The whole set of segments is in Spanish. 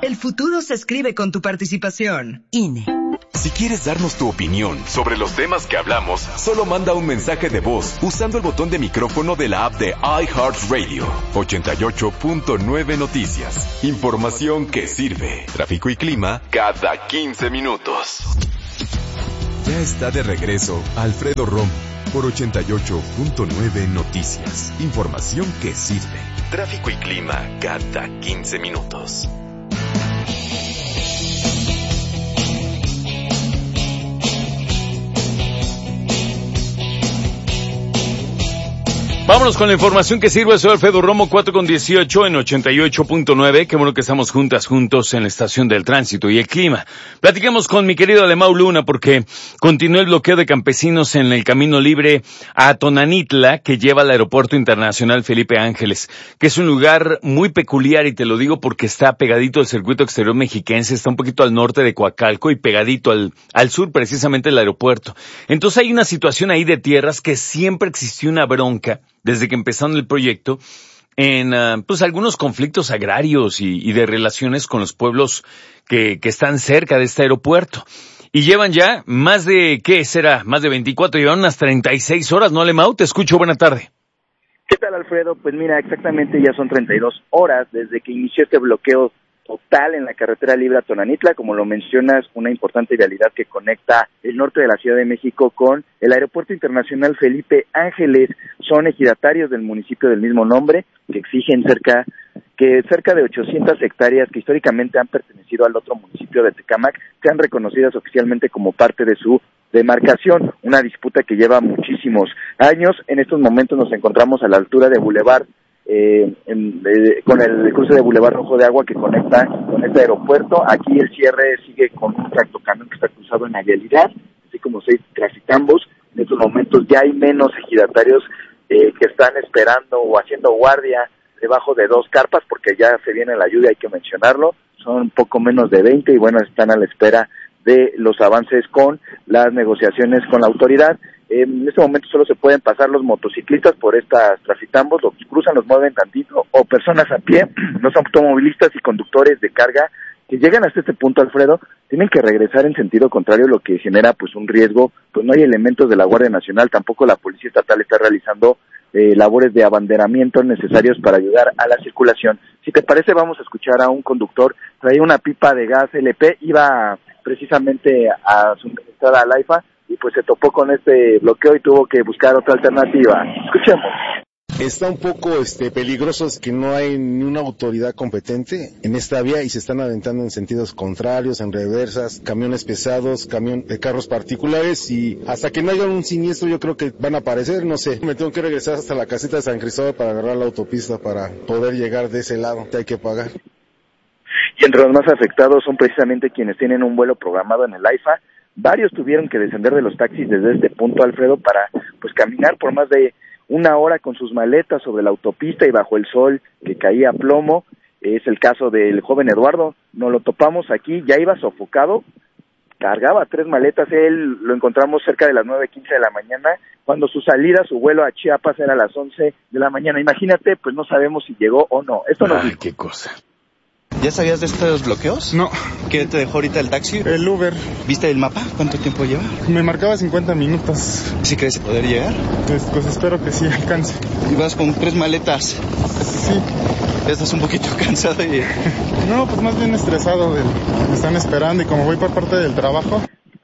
El futuro se escribe con tu participación. INE. Si quieres darnos tu opinión sobre los temas que hablamos, solo manda un mensaje de voz usando el botón de micrófono de la app de iHeartRadio. 88.9 Noticias. Información que sirve. Tráfico y clima cada 15 minutos. Ya está de regreso Alfredo Romo por 88.9 Noticias. Información que sirve. Tráfico y clima cada 15 minutos. Vámonos con la información que sirve. Soy Alfredo Romo, 4:18 en 88.9. Qué bueno que estamos juntos en la estación del tránsito y el clima. Platiquemos con mi querido Alemão Luna porque continúa el bloqueo de campesinos en el camino libre a Tonanitla que lleva al Aeropuerto Internacional Felipe Ángeles, que es un lugar muy peculiar y te lo digo porque está pegadito al circuito exterior mexiquense, está un poquito al norte de Coacalco y pegadito al sur precisamente del aeropuerto. Entonces hay una situación ahí de tierras que siempre existió una bronca desde que empezaron el proyecto, en pues algunos conflictos agrarios y de relaciones con los pueblos que están cerca de este aeropuerto. Y llevan ya más de 24, llevan unas 36 horas, ¿no, Alemão? Te escucho, buena tarde. ¿Qué tal, Alfredo? Pues mira, exactamente ya son 32 horas desde que inició este bloqueo total en la carretera libre a Tonanitla, como lo mencionas, una importante vialidad que conecta el norte de la Ciudad de México con el Aeropuerto Internacional Felipe Ángeles. Son ejidatarios del municipio del mismo nombre que exigen cerca de 800 hectáreas que históricamente han pertenecido al otro municipio de Tecámac sean reconocidas oficialmente como parte de su demarcación, una disputa que lleva muchísimos años. En estos momentos nos encontramos a la altura de Boulevard, con el cruce de Boulevard Rojo de Agua que conecta con este aeropuerto. Aquí el cierre sigue con un tractocamión que está cruzado en la vialidad, así como 6 trafitambos. En estos momentos ya hay menos ejidatarios que están esperando o haciendo guardia debajo de 2 carpas porque ya se viene la lluvia, hay que mencionarlo. Son poco menos de 20 y bueno, están a la espera de los avances con las negociaciones con la autoridad. En este momento solo se pueden pasar los motociclistas por estas trafitambos, los cruzan, los mueven tantito, o personas a pie, los automovilistas y conductores de carga que llegan hasta este punto, Alfredo, tienen que regresar en sentido contrario, lo que genera pues un riesgo. Pues no hay elementos de la Guardia Nacional, tampoco la Policía Estatal está realizando labores de abanderamiento necesarios para ayudar a la circulación. Si te parece, vamos a escuchar a un conductor, traía una pipa de gas LP, iba precisamente a su entrada al AIFA, y pues se topó con este bloqueo y tuvo que buscar otra alternativa. Escuchemos. Está un poco peligroso, es que no hay ni una autoridad competente en esta vía y se están aventando en sentidos contrarios, en reversas, camiones pesados, carros particulares, y hasta que no haya un siniestro yo creo que van a aparecer, no sé. Me tengo que regresar hasta la caseta de San Cristóbal para agarrar la autopista para poder llegar de ese lado, hay que pagar. Y entre los más afectados son precisamente quienes tienen un vuelo programado en el AIFA. Varios tuvieron que descender de los taxis desde este punto, Alfredo, para pues caminar por más de 1 hora con sus maletas sobre la autopista y bajo el sol que caía a plomo. Es el caso del joven Eduardo, nos lo topamos aquí, ya iba sofocado, cargaba 3 maletas, él lo encontramos cerca de las 9:15 de la mañana, cuando su salida, su vuelo a Chiapas era a las 11 de la mañana. Imagínate, pues no sabemos si llegó o no. Esto nos dijo. Qué cosa. ¿Ya sabías de estos bloqueos? No. ¿Qué te dejó ahorita el taxi? El Uber. ¿Viste el mapa? ¿Cuánto tiempo lleva? Me marcaba 50 minutos. ¿Sí crees poder llegar? Pues espero que sí alcance. ¿Y vas con 3 maletas? Sí. ¿Ya estás un poquito cansado? No, pues más bien estresado. Me están esperando y como voy por parte del trabajo.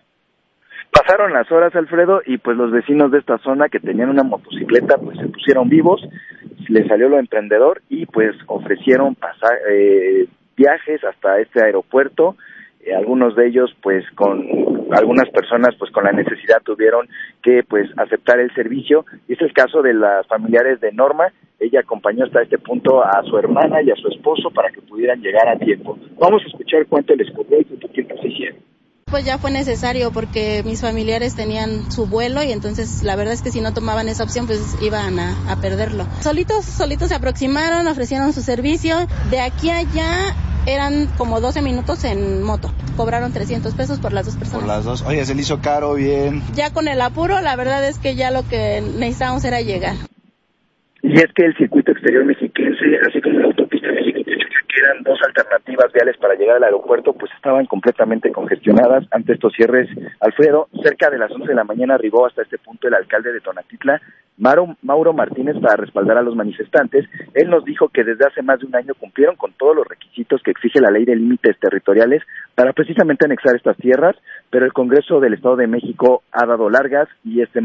Pasaron las horas, Alfredo, y pues los vecinos de esta zona que tenían una motocicleta pues se pusieron vivos, les salió lo emprendedor y pues ofrecieron pasar viajes hasta este aeropuerto. Algunos de ellos pues algunas personas pues con la necesidad tuvieron que pues aceptar el servicio, y es el caso de las familiares de Norma. Ella acompañó hasta este punto a su hermana y a su esposo para que pudieran llegar a tiempo. Vamos a escuchar cuánto les cobró y cuánto tiempo se hicieron. Pues ya fue necesario porque mis familiares tenían su vuelo y entonces la verdad es que si no tomaban esa opción pues iban a perderlo. Solitos se aproximaron, ofrecieron su servicio. De aquí a allá eran como 12 minutos en moto. Cobraron 300 pesos por las 2 personas. Por las 2. Oye, se le hizo caro, bien. Ya con el apuro, la verdad es que ya lo que necesitábamos era llegar. Y es que el circuito exterior mexiquense, así como la autopista México-Tehuacán, que eran 2 alternativas viales para llegar al aeropuerto, pues estaban completamente congestionadas ante estos cierres. Alfredo, cerca de las 11 de la mañana arribó hasta este punto el alcalde de Tonatitla, Mauro Martínez, para respaldar a los manifestantes. Él nos dijo que desde hace más de un año cumplieron con todos los requisitos que exige la ley de límites territoriales para precisamente anexar estas tierras, pero el Congreso del Estado de México ha dado largas y esta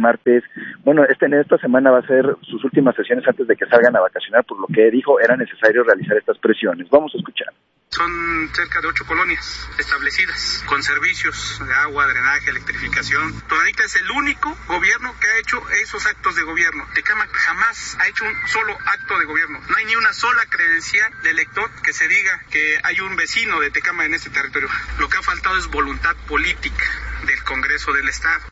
semana va a ser sus últimas sesiones antes de que salgan a vacacionar, por lo que dijo era necesario realizar estas presiones. Vamos a escuchar. Son cerca de 8 colonias establecidas, con servicios de agua, drenaje, electrificación. Tonanitla es el único gobierno que ha hecho esos actos de gobierno. Tecámac jamás ha hecho un solo acto de gobierno. No hay ni una sola credencial de elector que se diga que hay un vecino de Tecámac en este territorio. Lo que ha faltado es voluntad política del Congreso del Estado.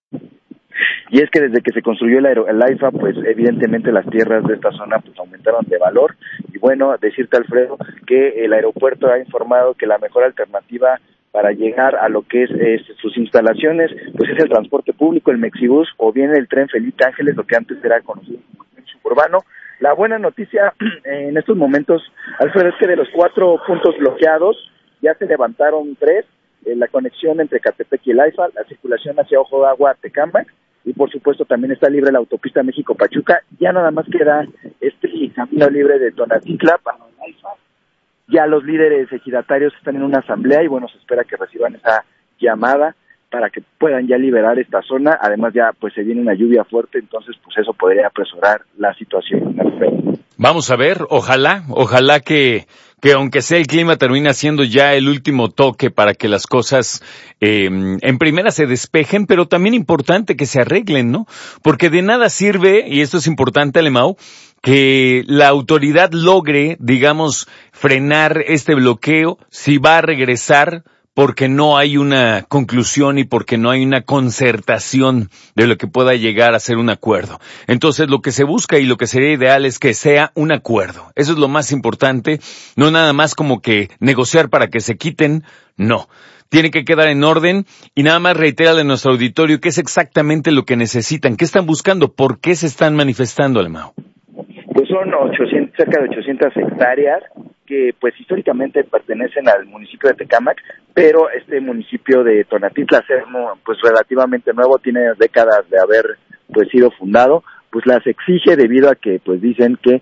Y es que desde que se construyó el AIFA, pues evidentemente las tierras de esta zona pues aumentaron de valor. Y bueno, decirte, Alfredo, que el aeropuerto ha informado que la mejor alternativa para llegar a lo que es sus instalaciones, pues es el transporte público, el Mexibus, o bien el tren Felipe Ángeles, lo que antes era conocido como el tren suburbano. La buena noticia en estos momentos, Alfredo, es que de los 4 puntos bloqueados, ya se levantaron 3, la conexión entre Catepec y el AIFA, la circulación hacia Ojo de Agua, Tecámac, y por supuesto también está libre la autopista México-Pachuca. Ya nada más queda este camino libre de Tonatitla para el AIFA. Ya los líderes ejidatarios están en una asamblea y bueno, se espera que reciban esa llamada para que puedan ya liberar esta zona. Además ya pues se viene una lluvia fuerte, entonces pues eso podría apresurar la situación. Vamos a ver, ojalá que aunque sea el clima termine siendo ya el último toque para que las cosas en primera se despejen, pero también importante que se arreglen, ¿no? Porque de nada sirve, y esto es importante, Alemão, que la autoridad logre, digamos, frenar este bloqueo si va a regresar porque no hay una conclusión y porque no hay una concertación de lo que pueda llegar a ser un acuerdo. Entonces, lo que se busca y lo que sería ideal es que sea un acuerdo. Eso es lo más importante, no nada más como que negociar para que se quiten, no. Tiene que quedar en orden y nada más reiterarle a nuestro auditorio qué es exactamente lo que necesitan, qué están buscando, por qué se están manifestando, Alemão. Pues son cerca de 800 hectáreas que pues históricamente pertenecen al municipio de Tecámac, pero este municipio de Tonatitla, ser pues relativamente nuevo, tiene décadas de haber pues sido fundado, pues las exige debido a que pues dicen que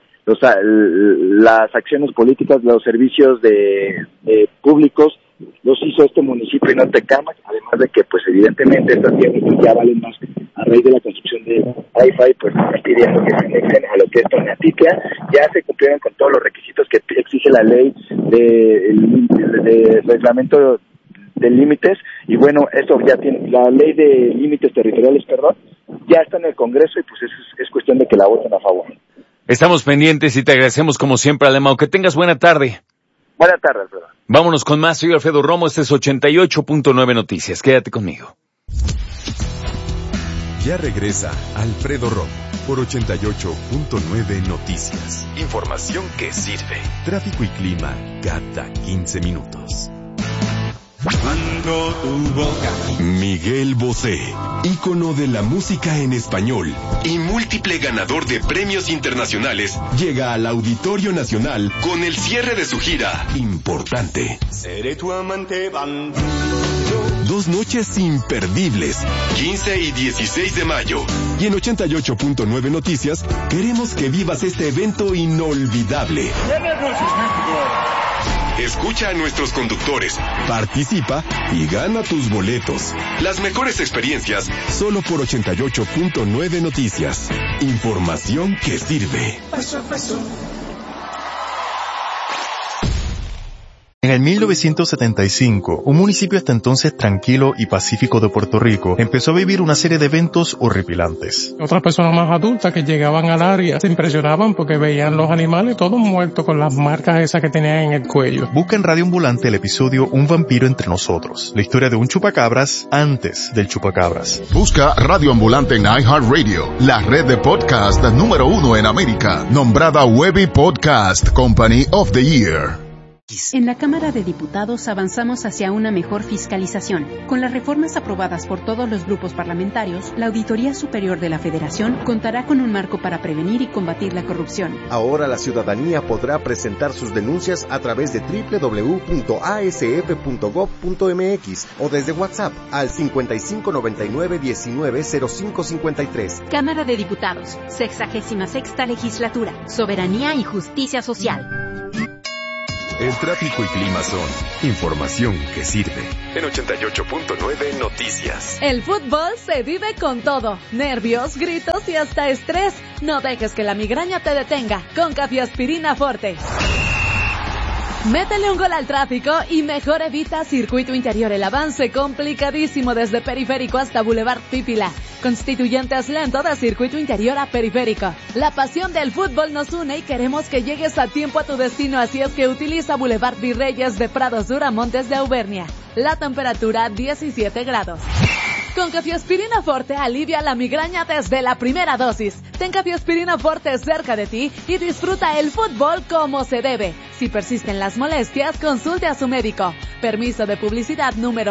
las acciones políticas, los servicios de públicos los hizo este municipio y no Tecámac, además de que pues evidentemente estas tierras ya valen más a raíz de la construcción de Wi-Fi, pues están pidiendo que se anexen a lo que es Tonatitla. Ya se cumplieron con todos los requisitos que exige la ley de reglamento de límites, y bueno, esto ya tiene, la ley de límites territoriales, ya está en el Congreso y pues es cuestión de que la voten a favor. Estamos pendientes y te agradecemos como siempre, Alemão. Que tengas buena tarde. Buenas tardes, Alfredo. Vámonos con más. Soy Alfredo Romo. Este es 88.9 Noticias. Quédate conmigo. Ya regresa Alfredo Romo por 88.9 Noticias. Información que sirve. Tráfico y clima cada 15 minutos. Miguel Bosé, ícono de la música en español y múltiple ganador de premios internacionales, llega al Auditorio Nacional con el cierre de su gira Importante. Seré tu amante bandido. 2 noches imperdibles, 15 y 16 de mayo. Y en 88.9 Noticias, queremos que vivas este evento inolvidable. Escucha a nuestros conductores, participa y gana tus boletos. Las mejores experiencias solo por 88.9 Noticias. Información que sirve. En el 1975, un municipio hasta entonces tranquilo y pacífico de Puerto Rico empezó a vivir una serie de eventos horripilantes. Otras personas más adultas que llegaban al área se impresionaban porque veían los animales todos muertos con las marcas esas que tenían en el cuello. Busca en Radio Ambulante el episodio Un vampiro entre nosotros, la historia de un chupacabras antes del chupacabras. Busca Radio Ambulante en iHeartRadio, la red de podcast número 1 en América, nombrada Webby Podcast Company of the Year. En la Cámara de Diputados avanzamos hacia una mejor fiscalización. Con las reformas aprobadas por todos los grupos parlamentarios, la Auditoría Superior de la Federación contará con un marco para prevenir y combatir la corrupción. Ahora la ciudadanía podrá presentar sus denuncias a través de www.asf.gov.mx o desde WhatsApp al 5599-190553. Cámara de Diputados, 66ª Legislatura, Soberanía y Justicia Social. El tráfico y clima son información que sirve. En 88.9 Noticias. El fútbol se vive con todo. Nervios, gritos y hasta estrés. No dejes que la migraña te detenga. Con Cafeaspirina Forte. Métele un gol al tráfico y mejor evita Circuito Interior. El avance complicadísimo desde Periférico hasta Boulevard Pípila. Constituyentes lento de Circuito Interior a Periférico. La pasión del fútbol nos une y queremos que llegues a tiempo a tu destino, así es que utiliza Boulevard Virreyes de Prados Duramontes de Auvernia. La temperatura 17 grados. Con Cafeaspirina Forte alivia la migraña desde la primera dosis. Ten Cafeaspirina Forte cerca de ti y disfruta el fútbol como se debe. Si persisten las molestias, consulte a su médico. Permiso de publicidad número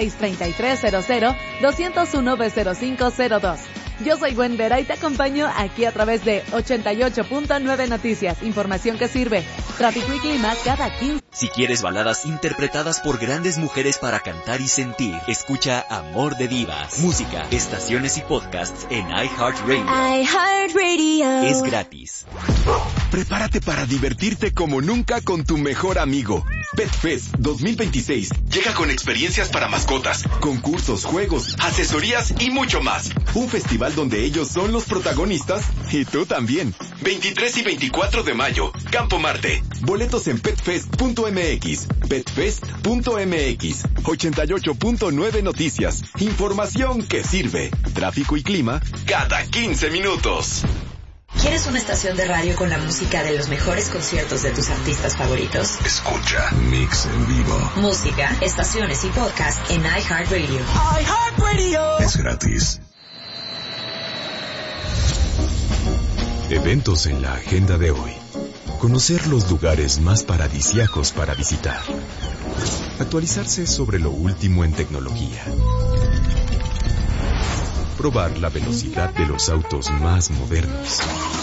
263300-201-B0502. Yo soy Gwen Vera y te acompaño aquí a través de 88.9 Noticias. Información que sirve. Tráfico y clima cada 15. Si quieres baladas interpretadas por grandes mujeres para cantar y sentir, escucha Amor de Divas. Música, estaciones y podcasts en iHeartRadio. iHeartRadio. Es gratis. Prepárate para divertirte como nunca con tu mejor amigo. PetFest 2026 llega con experiencias para mascotas, concursos, juegos, asesorías y mucho más. Un festival donde ellos son los protagonistas y tú también. 23 y 24 de mayo, Campo Marte. Boletos en petfest.mx. Petfest.mx. 88.9 Noticias. Información que sirve. Tráfico y clima cada 15 minutos. ¿Quieres una estación de radio con la música de los mejores conciertos de tus artistas favoritos? Escucha Mix en Vivo. Música, estaciones y podcast en iHeartRadio. iHeartRadio. Es gratis. Eventos en la agenda de hoy. Conocer los lugares más paradisíacos para visitar. Actualizarse sobre lo último en tecnología. Probar la velocidad de los autos más modernos.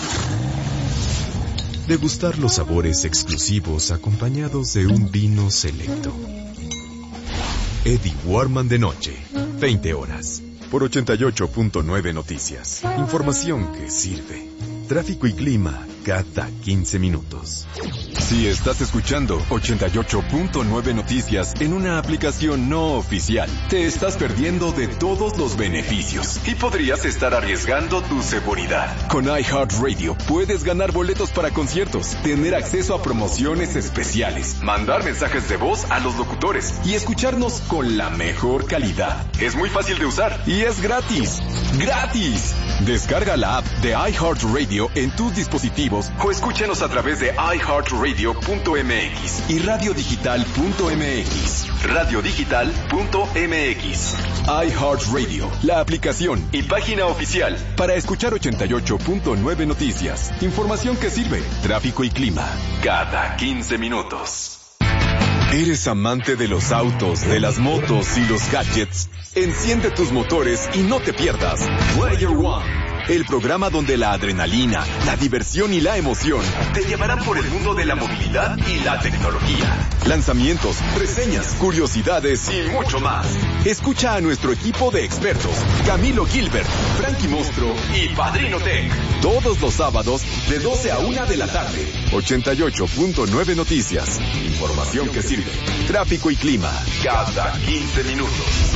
Degustar los sabores exclusivos acompañados de un vino selecto. Eddie Warman de noche, 20 horas, por 88.9 Noticias. Información que sirve. Tráfico y clima cada 15 minutos. Si estás escuchando 88.9 Noticias en una aplicación no oficial, te estás perdiendo de todos los beneficios y podrías estar arriesgando tu seguridad. Con iHeartRadio puedes ganar boletos para conciertos, tener acceso a promociones especiales, mandar mensajes de voz a los locutores y escucharnos con la mejor calidad. Es muy fácil de usar y es gratis. ¡Gratis! Descarga la app de iHeartRadio en tus dispositivos o escúchanos a través de iHeartRadio.mx y radiodigital.mx. Radiodigital.mx. iHeartRadio, la aplicación y página oficial para escuchar 88.9 Noticias. Información que sirve. Tráfico y clima cada 15 minutos. ¿Eres amante de los autos, de las motos y los gadgets? Enciende tus motores y no te pierdas Player One, el programa donde la adrenalina, la diversión y la emoción te llevarán por el mundo de la movilidad y la tecnología. Lanzamientos, reseñas, curiosidades y mucho más. Escucha a nuestro equipo de expertos, Camilo Gilbert, Frankie Mostro y Padrino Tech. Todos los sábados de 12 a 1 de la tarde. 88.9 Noticias. Información que sirve. Tráfico y clima cada 15 minutos.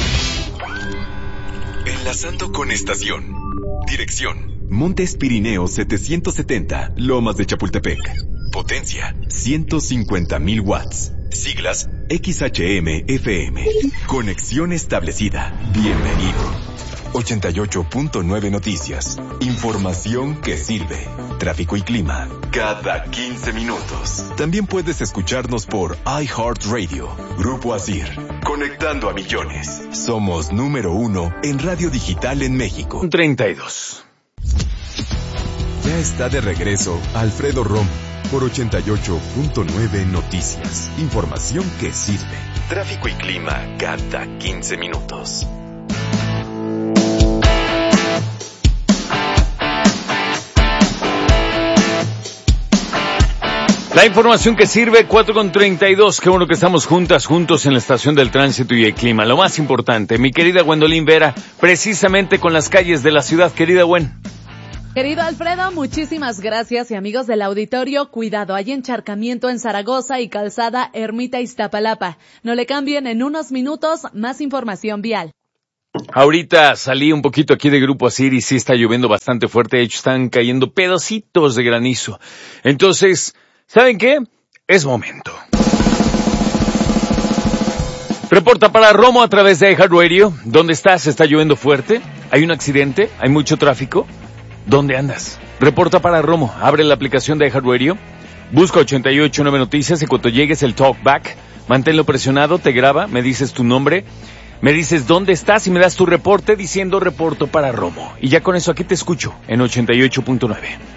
Enlazando con estación. Dirección: Montes Pirineos 770, Lomas de Chapultepec. Potencia: 150,000 watts. Siglas: XHM-FM. Conexión establecida. Bienvenido. 88.9 Noticias. Información que sirve. Tráfico y clima cada 15 minutos. También puedes escucharnos por iHeartRadio. Grupo Asir. Conectando a millones. Somos número 1 en radio digital en México. 32. Ya está de regreso Alfredo Romo por 88.9 Noticias. Información que sirve. Tráfico y clima cada 15 minutos. La información que sirve, 4:32. Qué bueno que estamos juntos en la estación del tránsito y el clima. Lo más importante, mi querida Gwendolyn Vera, precisamente con las calles de la ciudad. Querida Gwen. Querido Alfredo, muchísimas gracias. Y amigos del auditorio, cuidado, hay encharcamiento en Zaragoza y Calzada Ermita Iztapalapa. No le cambien, en unos minutos más información vial. Ahorita salí un poquito aquí de Grupo Asir y sí está lloviendo bastante fuerte. De hecho, están cayendo pedacitos de granizo. Entonces, ¿saben qué? Es momento. Reporta para Romo a través de iHeartRadio. ¿Dónde estás? ¿Está lloviendo fuerte? ¿Hay un accidente? ¿Hay mucho tráfico? ¿Dónde andas? Reporta para Romo. Abre la aplicación de iHeartRadio. Busca 889 Noticias y cuando llegues el talkback, manténlo presionado, te graba, me dices tu nombre, me dices dónde estás y me das tu reporte diciendo reporto para Romo. Y ya con eso aquí te escucho en 88.9.